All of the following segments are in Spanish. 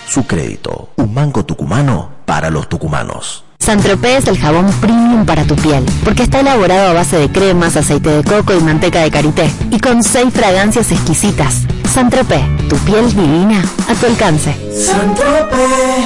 Su crédito, un banco tucumano para los tucumanos. Saint-Tropez es el jabón premium para tu piel, porque está elaborado a base de cremas, aceite de coco y manteca de karité, y con 6 fragancias exquisitas. Saint-Tropez, tu piel divina a tu alcance. Saint-Tropez.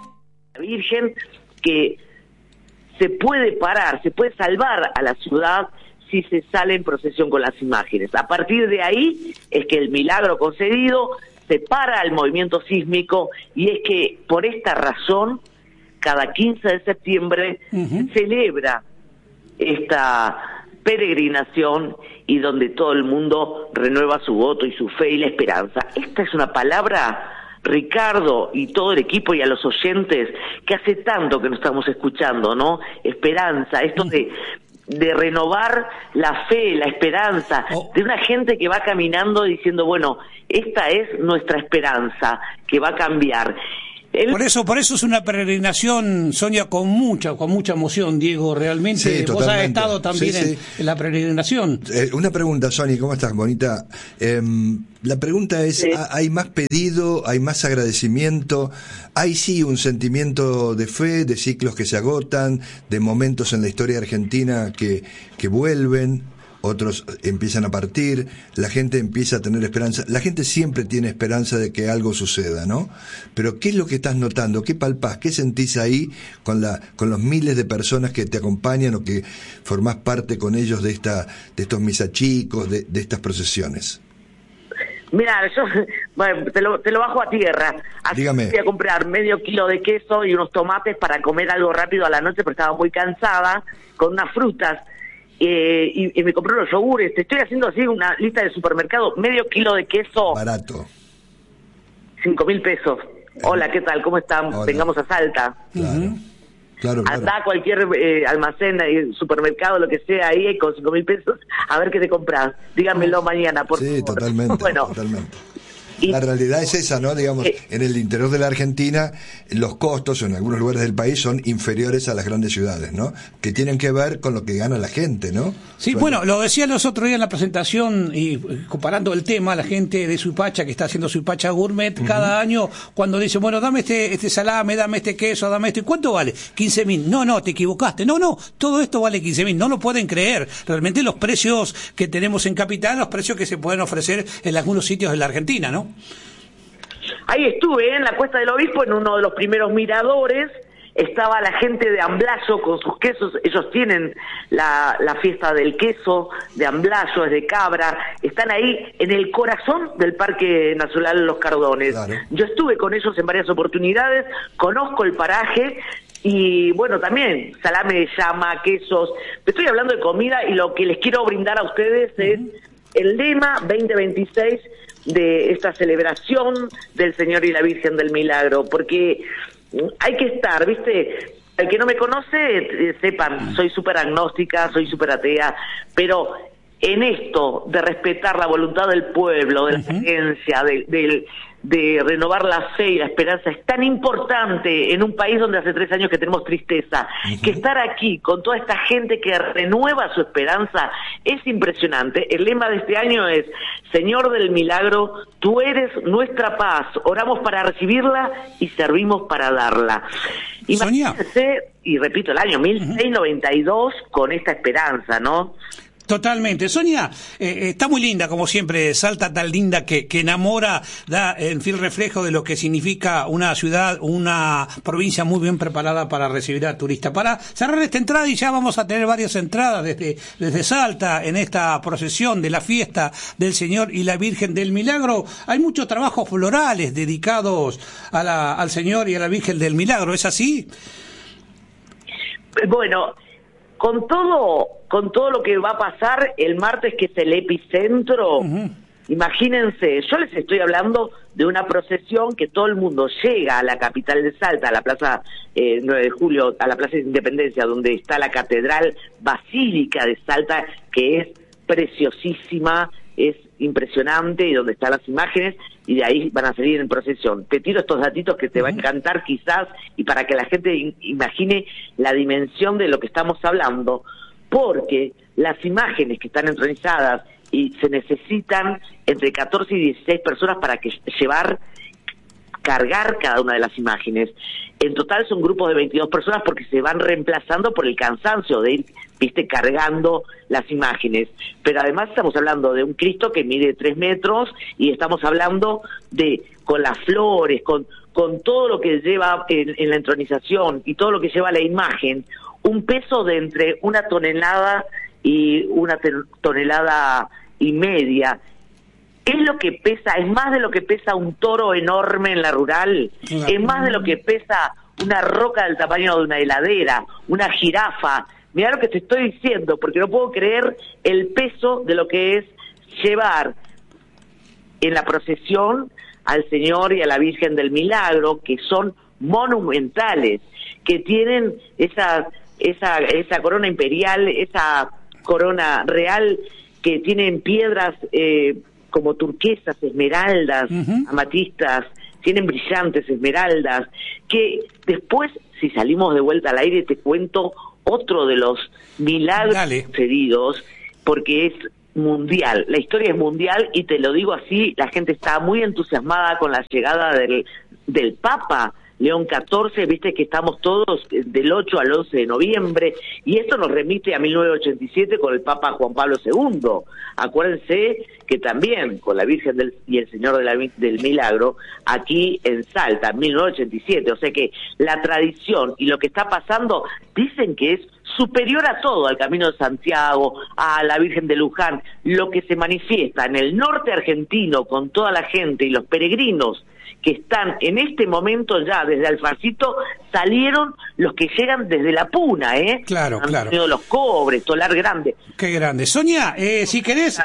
Virgen que se puede parar, se puede salvar a la ciudad si se sale en procesión con las imágenes. A partir de ahí es que el milagro concedido se para el movimiento sísmico, y es que por esta razón cada 15 de septiembre se celebra esta peregrinación y donde todo el mundo renueva su voto y su fe y la esperanza. Esta es una palabra, Ricardo y todo el equipo y a los oyentes, que hace tanto que no estamos escuchando, ¿no? Esperanza, esto de renovar la fe, la esperanza, de una gente que va caminando diciendo, bueno, esta es nuestra esperanza, que va a cambiar. Por eso es una peregrinación, Sonia, con mucha emoción, Diego, realmente. Sí, vos has estado también en la peregrinación. Una pregunta, Sonia, ¿cómo estás, bonita? La pregunta es, ¿hay más pedido, hay más agradecimiento? ¿Hay sí un sentimiento de fe, de ciclos que se agotan, de momentos en la historia argentina que vuelven? Otros empiezan a partir, la gente empieza a tener esperanza. La gente siempre tiene esperanza de que algo suceda, ¿no? Pero ¿qué es lo que estás notando? ¿Qué palpás? ¿Qué sentís ahí con los miles de personas que te acompañan o que formás parte con ellos de estos misachicos, de estas procesiones? Mira, yo te lo bajo a tierra. Dígame. Fui a comprar medio kilo de queso y unos tomates para comer algo rápido a la noche, porque estaba muy cansada, con unas frutas. Y me compré unos yogures. Te estoy haciendo así una lista de supermercado. Medio kilo de queso. Barato. 5.000 pesos. Hola, ¿qué tal? ¿Cómo están? Hola. Vengamos a Salta. Claro. Claro. Andá a cualquier almacén, supermercado, lo que sea, ahí con 5.000 pesos, a ver qué te compras. Díganmelo mañana, por favor. Sí, totalmente. Bueno, totalmente. La realidad es esa, ¿no? Digamos, en el interior de la Argentina, los costos en algunos lugares del país son inferiores a las grandes ciudades, ¿no? Que tienen que ver con lo que gana la gente, ¿no? Sí, bueno, lo decía los otros días en la presentación, y comparando el tema, la gente de Suipacha, que está haciendo Suipacha Gourmet, cada año, cuando dice, bueno, dame este salame, dame este queso, dame esto, ¿y cuánto vale? 15.000. No, te equivocaste. No, todo esto vale 15.000. No lo pueden creer. Realmente los precios que tenemos en Capital, los precios que se pueden ofrecer en algunos sitios de la Argentina, ¿no? Ahí estuve, en la Cuesta del Obispo, en uno de los primeros miradores. Estaba la gente de Amblayo con sus quesos. Ellos tienen la fiesta del queso de Amblayo, es de cabra. Están ahí en el corazón del Parque Nacional Los Cardones. Claro. Yo estuve con ellos en varias oportunidades, conozco el paraje. Y bueno, también salame de llama, quesos. Estoy hablando de comida, y lo que les quiero brindar a ustedes es el lema 2026 de esta celebración del Señor y la Virgen del Milagro, porque hay que estar, ¿viste? El que no me conoce, sepan, soy súper agnóstica, soy súper atea, pero en esto de respetar la voluntad del pueblo, de la creencia, de renovar la fe y la esperanza, es tan importante en un país donde hace 3 años que tenemos tristeza, que estar aquí con toda esta gente que renueva su esperanza es impresionante. El lema de este año es: Señor del Milagro, tú eres nuestra paz, oramos para recibirla y servimos para darla. Imagínense, y repito, el año 1692 con esta esperanza, ¿no? Totalmente. Sonia, está muy linda, como siempre, Salta tan linda que enamora, da en fiel reflejo de lo que significa una ciudad, una provincia muy bien preparada para recibir a turistas. Para cerrar esta entrada, y ya vamos a tener varias entradas desde Salta en esta procesión de la fiesta del Señor y la Virgen del Milagro, hay muchos trabajos florales dedicados al Señor y a la Virgen del Milagro, ¿es así? Bueno, con todo lo que va a pasar el martes, que es el epicentro, imagínense, yo les estoy hablando de una procesión que todo el mundo llega a la capital de Salta, a la Plaza 9 de Julio, a la Plaza de Independencia, donde está la Catedral Basílica de Salta, que es preciosísima, es impresionante, y donde están las imágenes, y de ahí van a salir en procesión. Te tiro estos datitos que te va a encantar quizás, y para que la gente imagine la dimensión de lo que estamos hablando, porque las imágenes que están entronizadas, y se necesitan entre 14 y 16 personas para llevar cargar cada una de las imágenes. En total son grupos de 22 personas porque se van reemplazando por el cansancio de ir, cargando las imágenes. Pero además estamos hablando de un Cristo que mide 3 metros y estamos hablando de, con las flores, con todo lo que lleva en la entronización y todo lo que lleva la imagen, un peso de entre 1 tonelada y 1,5 toneladas. Es lo que pesa, es más de lo que pesa un toro enorme en la rural, es más de lo que pesa una roca del tamaño de una heladera, una jirafa. Mirá lo que te estoy diciendo, porque no puedo creer el peso de lo que es llevar en la procesión al Señor y a la Virgen del Milagro, que son monumentales, que tienen esa corona imperial, esa corona real, que tienen piedras como turquesas, esmeraldas, amatistas, tienen brillantes esmeraldas, que después, si salimos de vuelta al aire, te cuento otro de los milagros sucedidos, porque es mundial, la historia es mundial, y te lo digo así, la gente está muy entusiasmada con la llegada del Papa León XIV, viste que estamos todos del 8 al 11 de noviembre, y esto nos remite a 1987 con el Papa Juan Pablo II. Acuérdense que también con la Virgen y el Señor del Milagro, aquí en Salta, en 1987, o sea que la tradición y lo que está pasando, dicen que es superior a todo, al Camino de Santiago, a la Virgen de Luján, lo que se manifiesta en el norte argentino con toda la gente y los peregrinos que están en este momento ya desde Alfarcito, salieron los que llegan desde La Puna, Claro. Los Cobres, Tolar Grande. Qué grande. Sonia, si querés...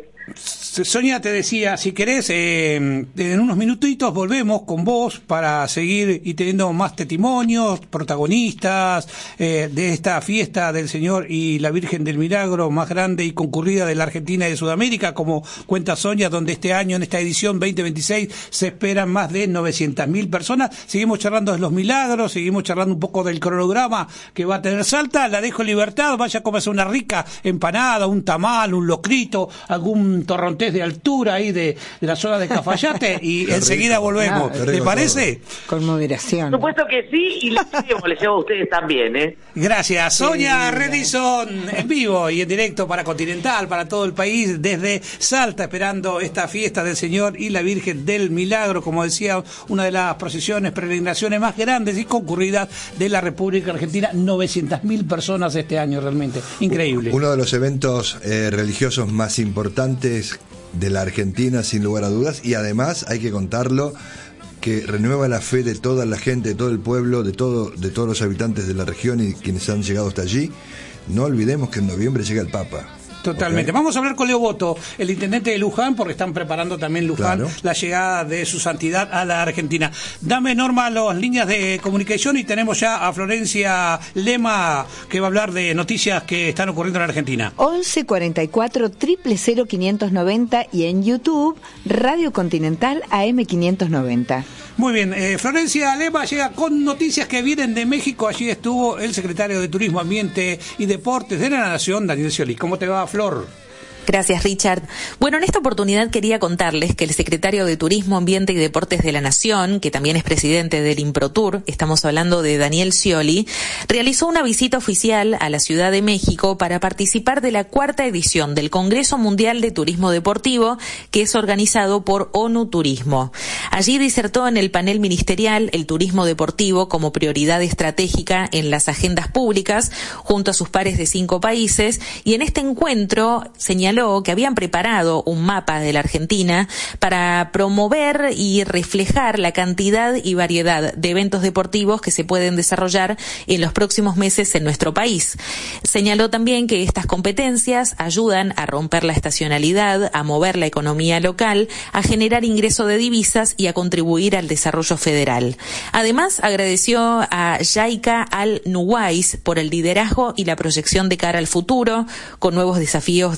Sonia, te decía, si querés, en unos minutitos volvemos con vos para seguir y teniendo más testimonios, protagonistas de esta fiesta del Señor y la Virgen del Milagro más grande y concurrida de la Argentina y de Sudamérica, como cuenta Sonia, donde este año, en esta edición 2026, se esperan más de 900.000 personas. Seguimos charlando de los milagros, seguimos charlando un poco del cronograma que va a tener Salta. La dejo en libertad, vaya a comerse una rica empanada, un tamal, un locrito, algún torrontés de altura ahí de la zona de Cafayate y enseguida volvemos. ¿Te parece? Con moderación. Por supuesto que sí, y les llevo a ustedes también, Gracias. Sonia Redison, en vivo y en directo para Continental, para todo el país, desde Salta, esperando esta fiesta del Señor y la Virgen del Milagro, como decía, una de las procesiones, peregrinaciones más grandes y concurridas de la República Argentina. 900.000 personas este año, realmente increíble. Uno de los eventos religiosos más importantes de la Argentina, sin lugar a dudas, y además hay que contarlo, que renueva la fe de toda la gente, de todo el pueblo, de todos los habitantes de la región y quienes han llegado hasta allí. No olvidemos que en noviembre llega el Papa. Totalmente. Okay. Vamos a hablar con Leo Boto, el intendente de Luján, porque están preparando también Luján, la llegada de su santidad a la Argentina. Dame, Norma, las líneas de comunicación y tenemos ya a Florencia Lema, que va a hablar de noticias que están ocurriendo en la Argentina. 11 44 000 590 y en YouTube, Radio Continental AM 590. Muy bien, Florencia Lema llega con noticias que vienen de México. Allí estuvo el secretario de Turismo, Ambiente y Deportes de la Nación, Daniel Scioli. ¿Cómo te va, Flor? Gracias, Richard. Bueno, en esta oportunidad quería contarles que el secretario de Turismo, Ambiente y Deportes de la Nación, que también es presidente del IMPROTUR, estamos hablando de Daniel Scioli, realizó una visita oficial a la Ciudad de México para participar de la 4ª edición del Congreso Mundial de Turismo Deportivo, que es organizado por ONU Turismo. Allí disertó en el panel ministerial el turismo deportivo como prioridad estratégica en las agendas públicas, junto a sus pares de 5 países, y en este encuentro señaló que habían preparado un mapa de la Argentina para promover y reflejar la cantidad y variedad de eventos deportivos que se pueden desarrollar en los próximos meses en nuestro país. Señaló también que estas competencias ayudan a romper la estacionalidad, a mover la economía local, a generar ingreso de divisas y a contribuir al desarrollo federal. Además, agradeció a Yaika Al-Nuwais por el liderazgo y la proyección de cara al futuro, con nuevos desafíos de innovación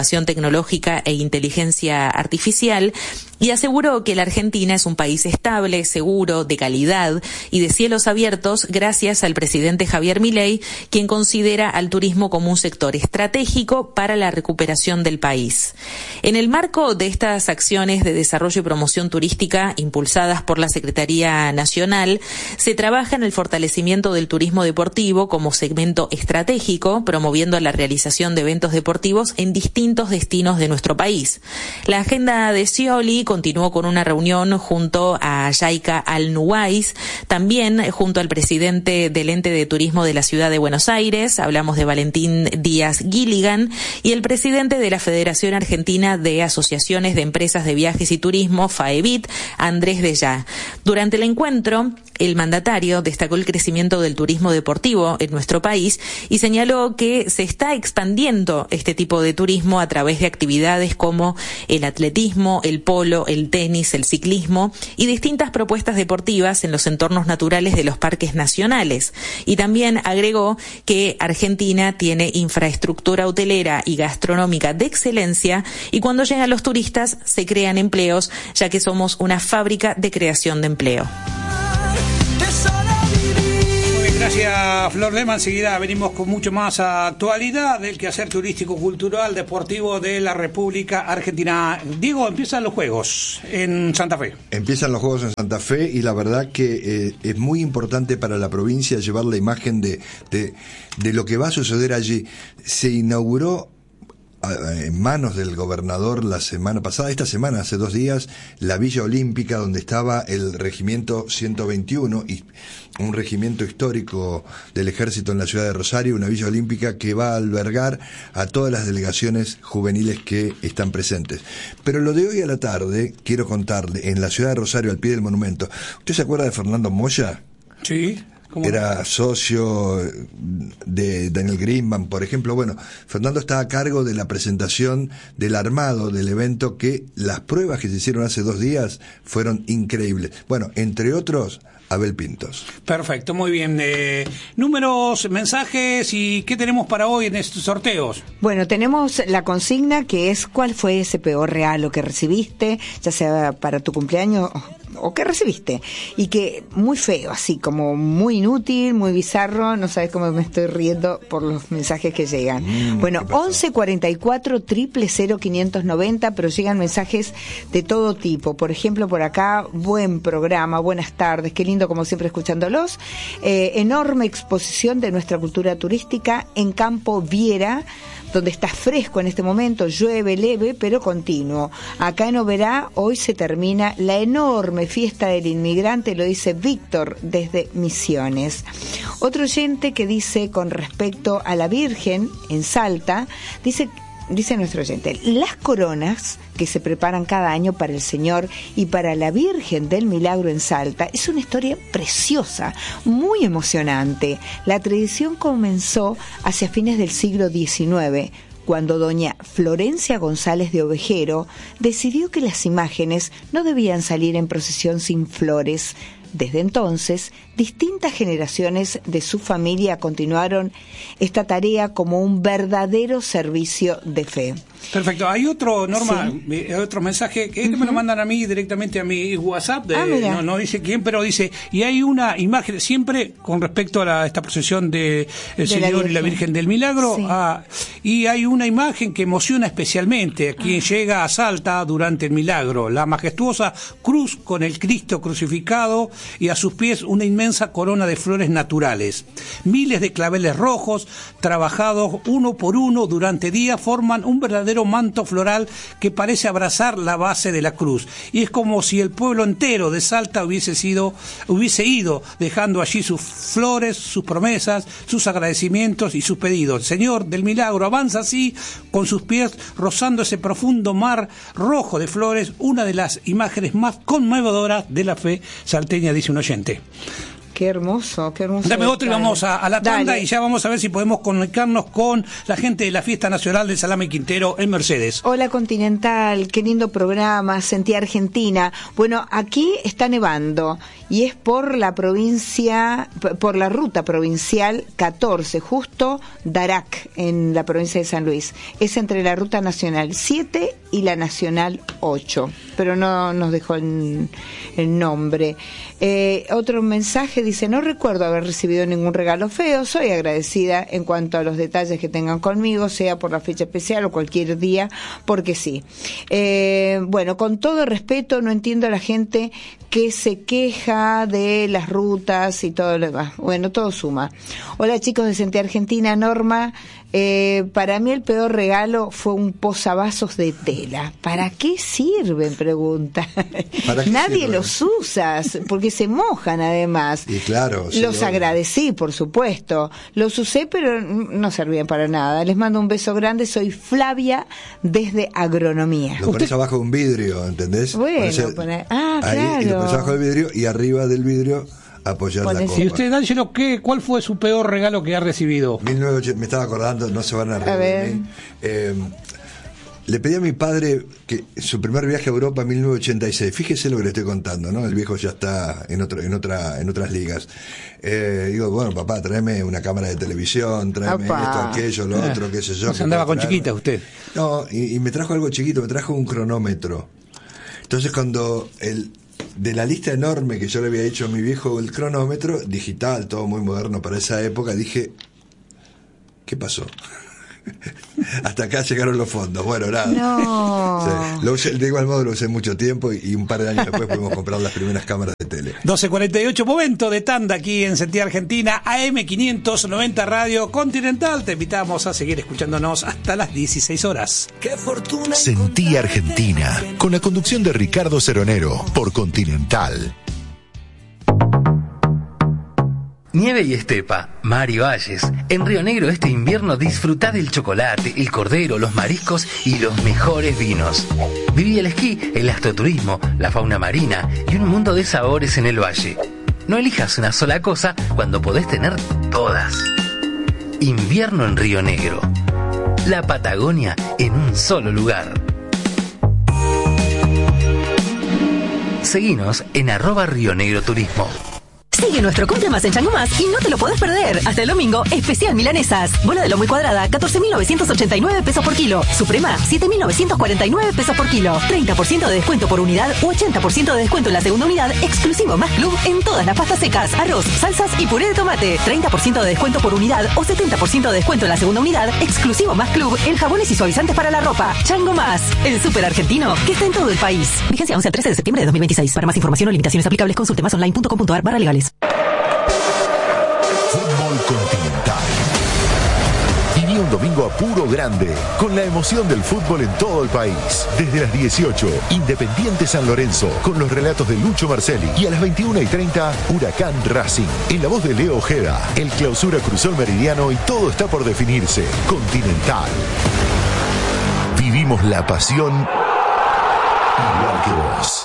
innovación tecnológica e inteligencia artificial, y aseguró que la Argentina es un país estable, seguro, de calidad y de cielos abiertos gracias al presidente Javier Milei, quien considera al turismo como un sector estratégico para la recuperación del país. En el marco de estas acciones de desarrollo y promoción turística impulsadas por la Secretaría Nacional, se trabaja en el fortalecimiento del turismo deportivo como segmento estratégico, promoviendo la realización de eventos deportivos en distintos destinos de nuestro país. La agenda de Scioli continuó con una reunión junto a Yaika Al-Nuwais, también junto al presidente del Ente de Turismo de la Ciudad de Buenos Aires, hablamos de Valentín Díaz Gilligan, y el presidente de la Federación Argentina de Asociaciones de Empresas de Viajes y Turismo, FAEBIT, Andrés Dellá. Durante el encuentro, el mandatario destacó el crecimiento del turismo deportivo en nuestro país y señaló que se está expandiendo este tipo de turismo a través de actividades como el atletismo, el polo, el tenis, el ciclismo y distintas propuestas deportivas en los entornos naturales de los parques nacionales. Y también agregó que Argentina tiene infraestructura hotelera y gastronómica de excelencia y cuando llegan los turistas se crean empleos, ya que somos una fábrica de creación de empleo. Gracias, Flor Lema. Enseguida venimos con mucho más actualidad del quehacer turístico, cultural, deportivo de la República Argentina. Diego, empiezan los Juegos en Santa Fe. Empiezan los Juegos en Santa Fe y la verdad que es muy importante para la provincia llevar la imagen de lo que va a suceder allí. Se inauguró en manos del gobernador la semana pasada, esta semana, hace 2 días, la Villa Olímpica, donde estaba el Regimiento 121, y un regimiento histórico del Ejército en la ciudad de Rosario, una Villa Olímpica que va a albergar a todas las delegaciones juveniles que están presentes. Pero lo de hoy a la tarde, quiero contarle, en la ciudad de Rosario, al pie del monumento, ¿usted se acuerda de Fernando Moya? Sí. Era socio de Daniel Greenbank, por ejemplo. Bueno, Fernando está a cargo de la presentación del armado del evento, que las pruebas que se hicieron hace 2 días fueron increíbles. Bueno, entre otros, Abel Pintos. Perfecto, muy bien. Números, mensajes y ¿qué tenemos para hoy en estos sorteos? Bueno, tenemos la consigna que es ¿cuál fue ese peor regalo que recibiste? Ya sea para tu cumpleaños o que recibiste, y que muy feo, así como muy inútil, muy bizarro, no sabes cómo me estoy riendo por los mensajes que llegan. Bueno, 11 44 000 590, pero llegan mensajes de todo tipo. Por ejemplo, por acá, buen programa, buenas tardes, qué lindo como siempre escuchándolos. Enorme exposición de nuestra cultura turística en Campo Viera, donde está fresco en este momento, llueve leve pero continuo. Acá en Oberá hoy se termina la enorme fiesta del inmigrante, lo dice Víctor desde Misiones. Otro oyente que dice con respecto a la Virgen en Salta, dice nuestro oyente, las coronas que se preparan cada año para el Señor y para la Virgen del Milagro en Salta es una historia preciosa, muy emocionante. La tradición comenzó hacia fines del siglo XIX, cuando doña Florencia González de Ovejero decidió que las imágenes no debían salir en procesión sin flores. Desde entonces, distintas generaciones de su familia continuaron esta tarea como un verdadero servicio de fe. Perfecto. Hay otro, Norma, sí. Otro mensaje que me lo mandan a mí directamente a mi WhatsApp. No dice quién, pero dice, y hay una imagen siempre con respecto a esta procesión de el Señor y la Virgen del Milagro, sí. Y hay una imagen que emociona especialmente a quien llega a Salta durante el milagro, la majestuosa cruz con el Cristo crucificado y a sus pies una inmensa corona de flores naturales. Miles de claveles rojos, trabajados uno por uno durante días, forman un verdadero manto floral que parece abrazar la base de la cruz. Y es como si el pueblo entero de Salta hubiese ido dejando allí sus flores, sus promesas, sus agradecimientos y sus pedidos. El Señor del Milagro avanza así, con sus pies rozando ese profundo mar rojo de flores, una de las imágenes más conmovedoras de la fe salteña, dice un oyente. Qué hermoso, qué hermoso. Dame otro y vamos a la tanda. Dale. Y ya vamos a ver si podemos comunicarnos con la gente de la Fiesta Nacional del Salame Quintero en Mercedes. Hola Continental, qué lindo programa, sentí Argentina. Bueno, aquí está nevando y es por la provincia, por la ruta provincial 14, justo Darac, en la provincia de San Luis. Es entre la ruta nacional 7 y la nacional 8, pero no nos dejó el nombre. Otro mensaje dice: no recuerdo haber recibido ningún regalo feo, soy agradecida en cuanto a los detalles que tengan conmigo, sea por la fecha especial o cualquier día, porque sí. Bueno, con todo respeto, no entiendo a la gente que se queja de las rutas y todo lo demás. Bueno, todo suma. Hola chicos de Sentí Argentina, Norma. Para mí el peor regalo fue un posavasos de tela. ¿Para qué sirven? Pregunta. Nadie sirven? Los usa, porque se mojan además. Y claro. Los agradecí, por supuesto. Los usé, pero no servían para nada. Les mando un beso grande. Soy Flavia desde Agronomía. Lo pones abajo de un vidrio, ¿entendés? Bueno, ahí, claro. Y lo pones abajo del vidrio y arriba del vidrio apoyar la copa. ¿Y usted, D'Angelo, cuál fue su peor regalo que ha recibido? 1980, me estaba acordando, no se van a reír de mí. Le pedí a mi padre que su primer viaje a Europa en 1986, fíjese lo que le estoy contando, ¿no? El viejo ya está en otras ligas. Digo, bueno, papá, tráeme una cámara de televisión, tráeme esto, aquello, lo otro, qué sé yo. No se andaba con chiquita usted. No, y me trajo algo chiquito, me trajo un cronómetro. Entonces cuando de la lista enorme que yo le había hecho a mi viejo, el cronómetro digital, todo muy moderno para esa época, dije, ¿qué pasó? Hasta acá llegaron los fondos. Bueno, nada. No. Sí, lo usé, de igual modo lo usé mucho tiempo y un par de años después pudimos comprar las primeras cámaras de tele. 12:48, momento de tanda aquí en Sentí Argentina, AM590 Radio Continental. Te invitamos a seguir escuchándonos hasta las 16 horas. Qué fortuna. Sentí Argentina, con la conducción de Ricardo Ceronero, por Continental. Nieve y estepa, mar y valles. En Río Negro este invierno disfrutá del chocolate, el cordero, los mariscos y los mejores vinos. Viví el esquí, el astroturismo, la fauna marina y un mundo de sabores en el valle. No elijas una sola cosa cuando podés tener todas. Invierno en Río Negro. La Patagonia en un solo lugar. Seguinos en @RioNegroTurismo. Sigue nuestro cumple más en Chango Más y no te lo podés perder. Hasta el domingo, especial milanesas. Bola de lomo y cuadrada, 14.989 pesos por kilo. Suprema, 7.949 pesos por kilo. 30% de descuento por unidad u 80% de descuento en la segunda unidad, exclusivo Más Club en todas las pastas secas, arroz, salsas y puré de tomate. 30% de descuento por unidad o 70% de descuento en la segunda unidad, exclusivo Más Club en jabones y suavizantes para la ropa. Chango Más, el súper argentino que está en todo el país. Vigencia 11 al 13 de septiembre de 2026. Para más información o limitaciones aplicables, consulte masonline.com.ar/legales. Fútbol Continental. Viví un domingo a puro grande, con la emoción del fútbol en todo el país. Desde las 18, Independiente San Lorenzo, con los relatos de Lucho Marcelli. Y a las 21:30, Huracán Racing. En la voz de Leo Ojeda, el Clausura cruzó el meridiano y todo está por definirse. Continental. Vivimos la pasión igual que vos.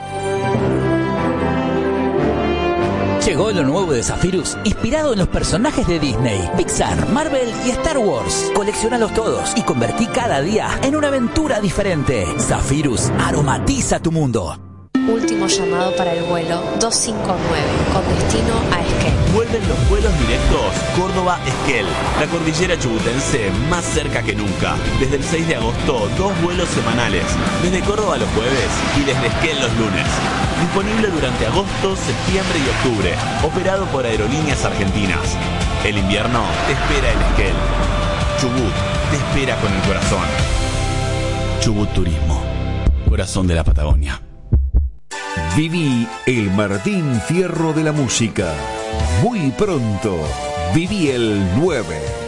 Llegó lo nuevo de Zephyrus, inspirado en los personajes de Disney, Pixar, Marvel y Star Wars. Colecciónalos todos y convertí cada día en una aventura diferente. Zephyrus aromatiza tu mundo. Último llamado para el vuelo 259, con destino a Esquel. Vuelven los vuelos directos Córdoba-Esquel, la cordillera chubutense más cerca que nunca. Desde el 6 de agosto, 2 vuelos semanales, desde Córdoba los jueves y desde Esquel los lunes. Disponible durante agosto, septiembre y octubre, operado por Aerolíneas Argentinas. El invierno te espera en Esquel. Chubut te espera con el corazón. Chubut Turismo, corazón de la Patagonia. Viví el Martín Fierro de la música. Muy pronto, viví el 9.